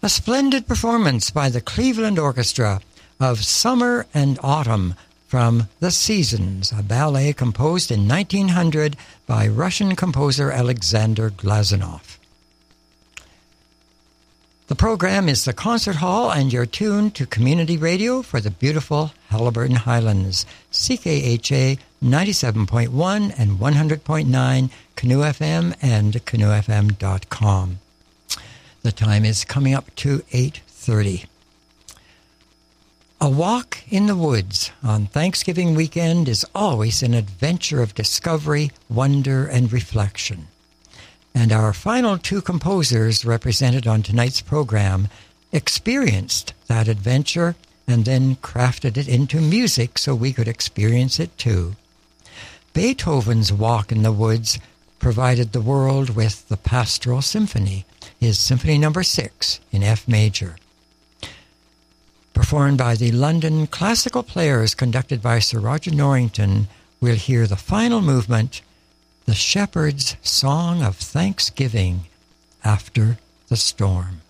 A splendid performance by the Cleveland Orchestra of Summer and Autumn from The Seasons, a ballet composed in 1900 by Russian composer Alexander Glazunov. The program is the Concert Hall, and you're tuned to Community Radio for the beautiful Haliburton Highlands, CKHA 97.1 and 100.9, Canoe FM and canoefm.com. The time is coming up to 8:30. A walk in the woods on Thanksgiving weekend is always an adventure of discovery, wonder, and reflection. And our final two composers represented on tonight's program experienced that adventure and then crafted it into music so we could experience it too. Beethoven's Walk in the Woods provided the world with the Pastoral Symphony, his Symphony No. 6 in F major. Performed by the London Classical Players conducted by Sir Roger Norrington, we'll hear the final movement, The Shepherd's Song of Thanksgiving After the Storm.